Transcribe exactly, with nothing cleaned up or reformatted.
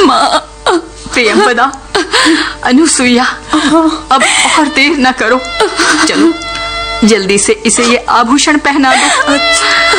माँ। प्रियंवदा, अनुसुईया, अब और देर न करो, चलो जल्दी से इसे ये आभूषण पहना दो। अच्छा।